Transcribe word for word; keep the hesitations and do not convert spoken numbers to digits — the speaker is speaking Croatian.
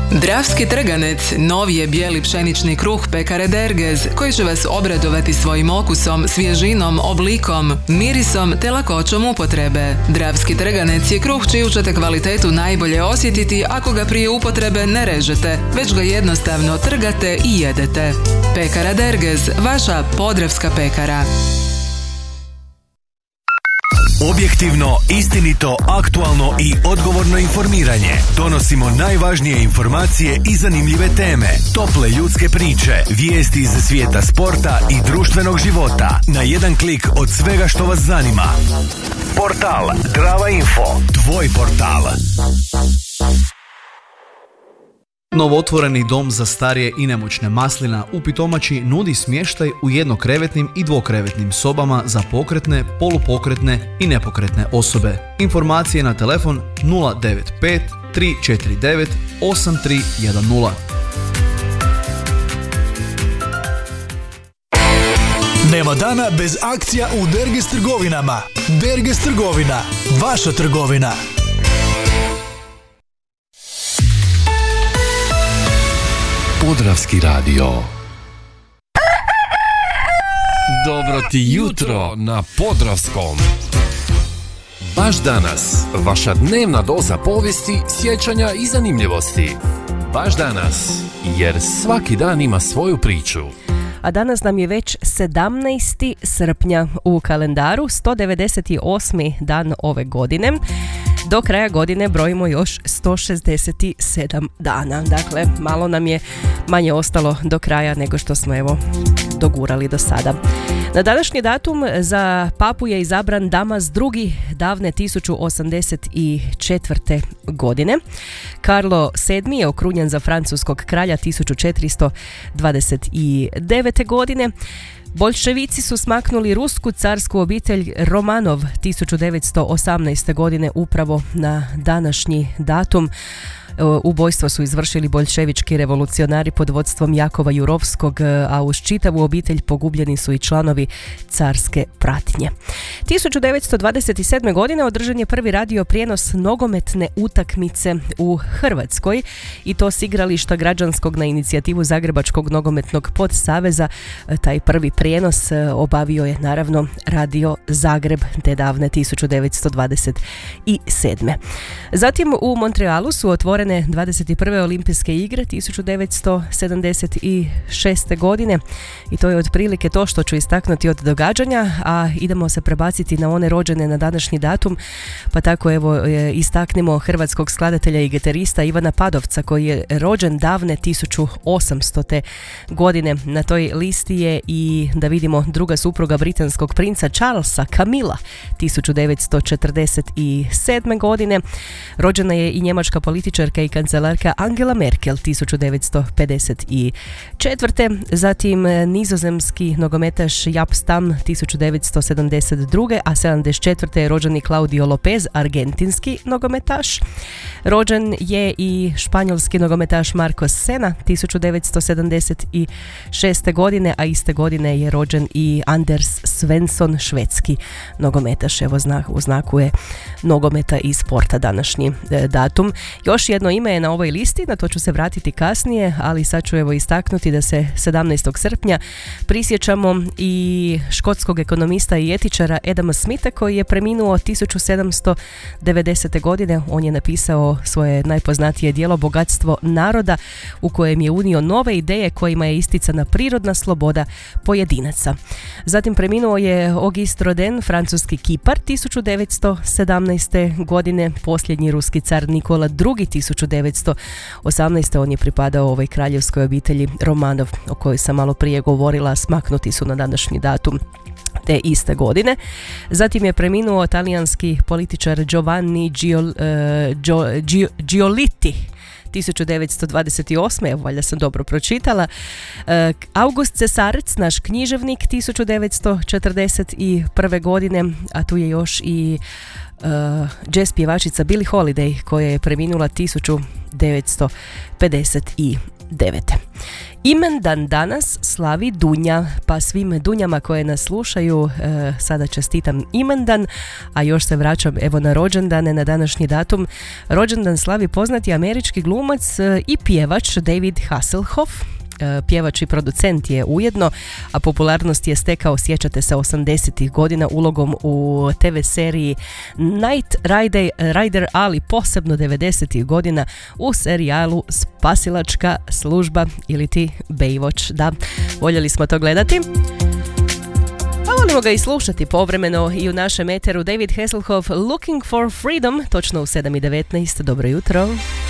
Dravski trganec, novi je bijeli pšenični kruh pekare Dergez, koji će vas obradovati svojim okusom, svježinom, oblikom, mirisom te lakoćom upotrebe. Dravski trganec je kruh čiju ćete kvalitetu najbolje osjetiti ako ga prije upotrebe ne režete, već ga jednostavno trgate i jedete. Pekara Dergez, vaša podravska pekara. Objektivno, istinito, aktualno i odgovorno informiranje. Donosimo najvažnije informacije i zanimljive teme. Tople ljudske priče, vijesti iz svijeta sporta i društvenog života. Na jedan klik od svega što vas zanima. Portal Drava Info. Tvoj portal. Novootvoreni dom za starije i nemoćne Maslina u Pitomači nudi smještaj u jednokrevetnim i dvokrevetnim sobama za pokretne, polupokretne i nepokretne osobe. Informacije na telefon nula devet pet tri četiri devet osam tri jedan nula. Nema dana bez akcija u Dergez trgovinama. Dergez trgovina, vaša trgovina. Podravski radio. Dobro ti jutro na Podravskom. Baš danas, vaša dnevna doza povijesti, sjećanja i zanimljivosti. Baš danas, jer svaki dan ima svoju priču. A danas nam je već sedamnaesti srpnja u kalendaru, sto devedeset osmi dan ove godine. Do kraja godine brojimo još sto šezdeset sedam dana. Dakle, malo nam je manje ostalo do kraja nego što smo evo dogurali do sada. Na današnji datum za papu je izabran Damas drugi davne tisuću osamdeset četvrte. godine. Karlo sedmi je okrunjen za francuskog kralja tisuću četiristo dvadeset devete. godine. Boljševici su smaknuli rusku carsku obitelj Romanov tisuću devetsto osamnaeste. godine upravo na današnji datum. Ubojstvo su izvršili boljševički revolucionari pod vodstvom Jakova Jurovskog, a uz čitavu obitelj pogubljeni su i članovi carske pratnje. tisuću devetsto dvadeset sedme. godine održan je prvi radio prijenos nogometne utakmice u Hrvatskoj i to s igrališta građanskog na inicijativu Zagrebačkog nogometnog podsaveza. Taj prvi prijenos obavio je naravno Radio Zagreb te davne tisuću devetsto dvadeset sedme. Zatim u Montrealu su otvorene dvadeset prve olimpijske igre tisuću devetsto sedamdeset šeste. godine i to je otprilike to što ću istaknuti od događanja, a idemo se prebaciti na one rođene na današnji datum, pa tako evo istaknemo hrvatskog skladatelja i gitarista Ivana Padovca koji je rođen davne tisuću osamstote. godine. Na toj listi je i da vidimo druga supruga britanskog princa Charlesa, Camilla, tisuću devetsto četrdeset sedme. godine. Rođena je i njemačka političarka i kancelarka Angela Merkel tisuću devetsto pedeset četvrte. Zatim nizozemski nogometaš Jaap Stam tisuću devetsto sedamdeset druge. a sedamdeset četvrte. je rođeni Claudio Lopez, argentinski nogometaš. Rođen je i španjolski nogometaš Marcos Senna tisuću devetsto sedamdeset šeste. godine, a iste godine je rođen i Anders Svensson, švedski nogometaš. Evo znak, u znaku je nogometa i sporta današnji e, datum. Još jedno ime je na ovoj listi, na to ću se vratiti kasnije, ali sad ću evo istaknuti da se sedamnaestog srpnja prisjećamo i škotskog ekonomista i etičara Adama Smitha koji je preminuo tisuću sedamsto devedesete. godine. On je napisao svoje najpoznatije djelo Bogatstvo naroda u kojem je unio nove ideje kojima je isticana prirodna sloboda pojedinaca. Zatim preminuo je Auguste Rodin, francuski kipar tisuću devetsto sedamnaeste. godine. Posljednji ruski car Nikola drugi tisuću devetsto osamnaeste. On je pripadao ovoj kraljevskoj obitelji Romanov o kojoj sam malo prije govorila, smaknuti su na današnji datum te iste godine. Zatim je preminuo talijanski političar Giovanni Gio, uh, Gio, Gio, Giolitti tisuću devetsto dvadeset osme. Evo, valjda sam dobro pročitala. Uh, August Cesarec, naš književnik tisuću devetsto četrdeset prve. godine, a tu je još i Uh, jazz pjevačica Billie Holiday koja je preminula tisuću devetsto pedeset devete. Imendan danas slavi Dunja, pa svim Dunjama koje nas slušaju e, sada čestitam imendan, a još se vraćam evo na rođendane, na današnji datum. Rođendan slavi poznati američki glumac e, i pjevač David Hasselhoff. Pjevač i producent je ujedno, a popularnost je stekao, sjećate se, osamdesetih godina ulogom u te ve seriji Knight Rider, Rider, ali posebno devedesetih godina u serijalu Spasilačka služba ili ti Baywatch. Da, voljeli smo to gledati. A volimo ga i slušati povremeno i u našem eteru. David Hasselhoff, Looking for Freedom, točno u sedam i devetnaest. Dobro jutro.